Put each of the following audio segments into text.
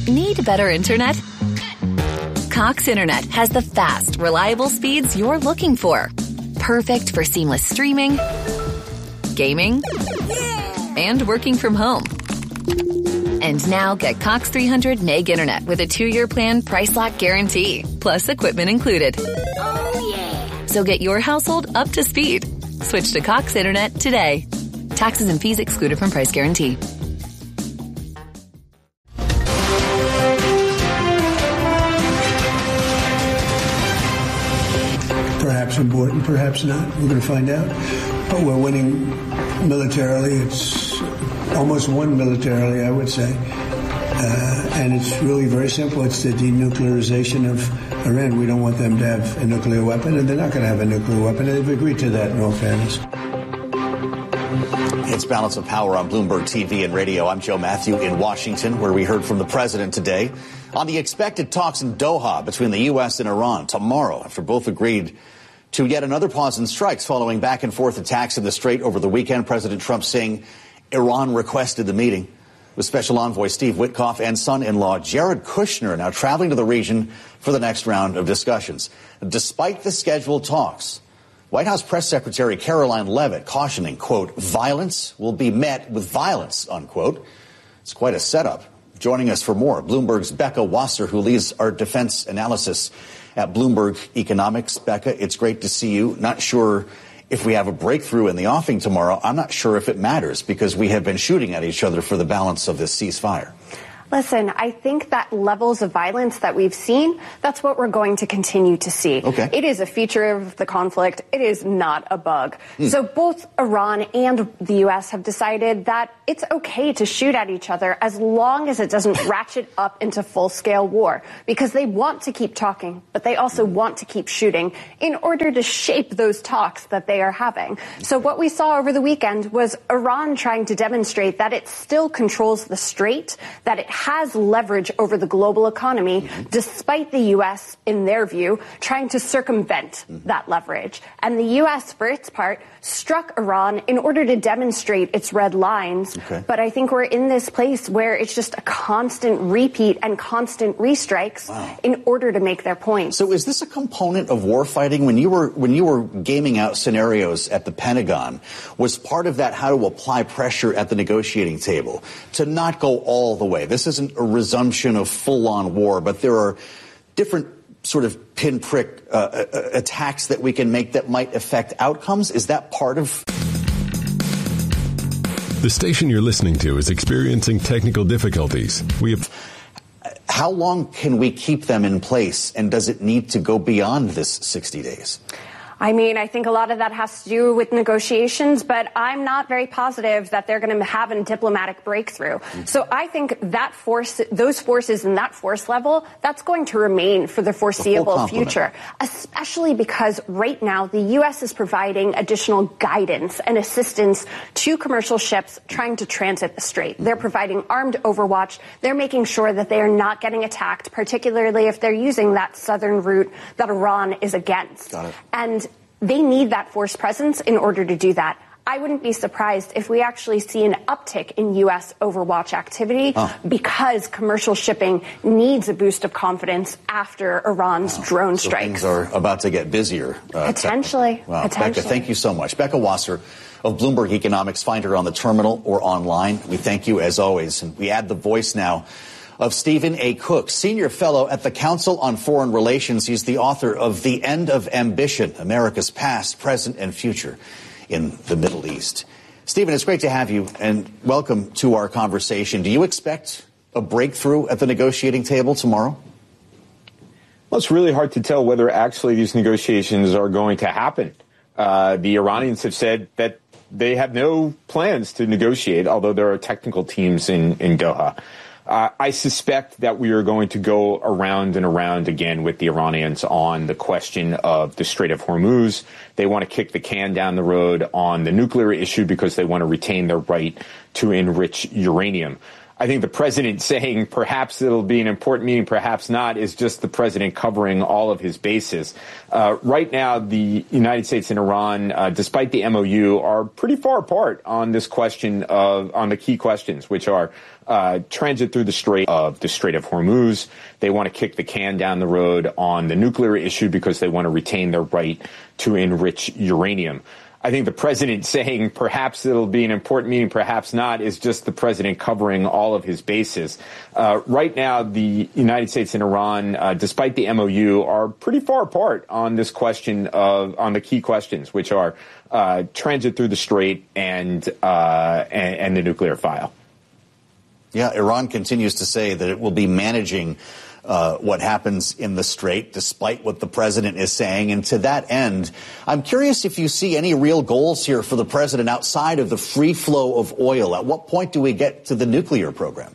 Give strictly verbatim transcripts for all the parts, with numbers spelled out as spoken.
Need better internet? Cox Internet has the fast, reliable speeds you're looking for. Perfect for seamless streaming, gaming, and working from home. And now get Cox three hundred meg internet with a two-year plan price lock guarantee, plus equipment included. Oh, yeah. So get your household up to speed. Switch to Cox Internet today. Taxes and fees excluded from price guarantee. Perhaps important, perhaps not. We're going to find out. But we're winning militarily. It's almost won militarily, I would say. Uh, and it's really very simple. It's the denuclearization of Iran. We don't want them to have a nuclear weapon, and they're not going to have a nuclear weapon. They've agreed to that, in all fairness. It's Balance of Power on Bloomberg T V and radio. I'm Joe Matthew in Washington, where we heard from the president today on the expected talks in Doha between the U S and Iran tomorrow, after both agreed to yet another pause in strikes following back and forth attacks in the Strait over the weekend. President Trump saying Iran requested the meeting, with Special Envoy Steve Witkoff and son-in-law Jared Kushner now traveling to the region for the next round of discussions. Despite the scheduled talks, White House Press Secretary Caroline Leavitt cautioning, quote, violence will be met with violence, unquote. It's quite a setup. Joining us for more, Bloomberg's Becca Wasser, who leads our defense analysis at Bloomberg Economics. Becca, it's great to see you. Not sure if we have a breakthrough in the offing tomorrow. I'm not sure if it matters, because we have been shooting at each other for the balance of this ceasefire. Listen, I think that levels of violence that we've seen, that's what we're going to continue to see. Okay. It is a feature of the conflict. It is not a bug. Mm. So both Iran and the U S have decided that it's okay to shoot at each other as long as it doesn't ratchet up into full-scale war, because they want to keep talking, but they also want to keep shooting in order to shape those talks that they are having. So what we saw over the weekend was Iran trying to demonstrate that it still controls the Strait, that it has leverage over the global economy, mm-hmm. despite the U S, in their view, trying to circumvent mm-hmm. that leverage. And the U S, for its part, struck Iran in order to demonstrate its red lines. Okay. But I think we're in this place where it's just a constant repeat and constant restrikes wow. in order to make their point. So is this a component of war fighting? When you were when you were gaming out scenarios at the Pentagon, was part of that how to apply pressure at the negotiating table to not go all the way? This isn't a resumption of full-on war, but there are different sort of pinprick uh, attacks that we can make that might affect outcomes. Is that part of... The station you're listening to is experiencing technical difficulties. We have... How long can we keep them in place, and does it need to go beyond this sixty days? I mean, I think a lot of that has to do with negotiations, but I'm not very positive that they're going to have a diplomatic breakthrough. Mm-hmm. So I think that force, those forces and that force level, that's going to remain for the foreseeable future, especially because right now the U S is providing additional guidance and assistance to commercial ships trying to transit the Strait. Mm-hmm. They're providing armed overwatch. They're making sure that they are not getting attacked, particularly if they're using that southern route that Iran is against. Got it. And they need that force presence in order to do that. I wouldn't be surprised if we actually see an uptick in U S overwatch activity oh. because commercial shipping needs a boost of confidence after Iran's wow. drone so strikes. Things are about to get busier. Uh, Potentially. Wow. Potentially. Becca, thank you so much. Becca Wasser of Bloomberg Economics. Find her on the terminal or online. We thank you as always. And we add the voice now of Stephen A. Cook, Senior Fellow at the Council on Foreign Relations. He's the author of The End of Ambition, America's Past, Present, and Future in the Middle East. Stephen, it's great to have you, and welcome to our conversation. Do you expect a breakthrough at the negotiating table tomorrow? Well, it's really hard to tell whether actually these negotiations are going to happen. Uh, the Iranians have said that they have no plans to negotiate, although there are technical teams in, in Doha. Uh, I suspect that we are going to go around and around again with the Iranians on the question of the Strait of Hormuz. They want to kick the can down the road on the nuclear issue because they want to retain their right to enrich uranium. I think the president saying perhaps it'll be an important meeting, perhaps not, is just the president covering all of his bases. Uh, right now, the United States and Iran, uh, despite the M O U, are pretty far apart on this question of, on the key questions, which are uh, transit through the Strait of the Strait of Hormuz. They want to kick the can down the road on the nuclear issue because they want to retain their right to enrich uranium. I think the president saying perhaps it'll be an important meeting, perhaps not, is just the president covering all of his bases. Uh, right now, the United States and Iran, uh, despite the M O U, are pretty far apart on this question of, on the key questions, which are uh, transit through the Strait and, uh, and, and the nuclear file. Yeah, Iran continues to say that it will be managing Uh, what happens in the Strait, despite what the president is saying. And to that end, I'm curious if you see any real goals here for the president outside of the free flow of oil. At what point do we get to the nuclear program?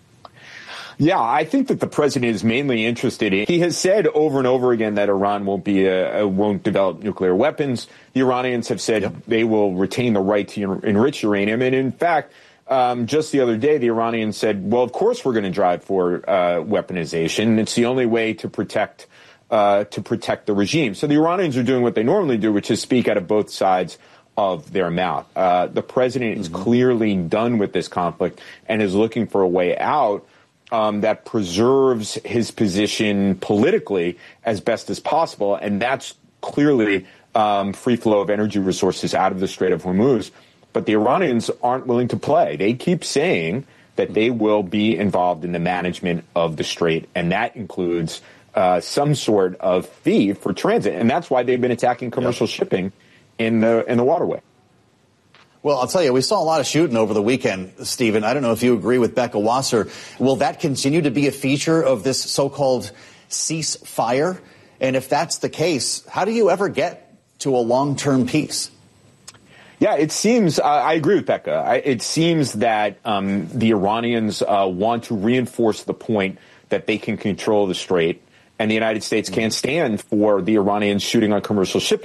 Yeah, I think that the president is mainly interested in, he has said over and over again that Iran won't be a, won't develop nuclear weapons. The Iranians have said yep. they will retain the right to enrich uranium. And in fact, Um, just the other day, the Iranians said, well, of course we're going to drive for uh, weaponization. It's the only way to protect uh, to protect the regime. So the Iranians are doing what they normally do, which is speak out of both sides of their mouth. Uh, the president mm-hmm. is clearly done with this conflict and is looking for a way out um, that preserves his position politically as best as possible. And that's clearly um, free flow of energy resources out of the Strait of Hormuz. But the Iranians aren't willing to play. They keep saying that they will be involved in the management of the Strait, and that includes uh, some sort of fee for transit. And that's why they've been attacking commercial yep. shipping in the in the waterway. Well, I'll tell you, we saw a lot of shooting over the weekend, Stephen. I don't know if you agree with Becca Wasser. Will that continue to be a feature of this so-called ceasefire? And if that's the case, how do you ever get to a long-term peace? Yeah, it seems, uh, I agree with Becca. I, it seems that um, the Iranians uh, want to reinforce the point that they can control the Strait, and the United States can't stand for the Iranians shooting on commercial shipping.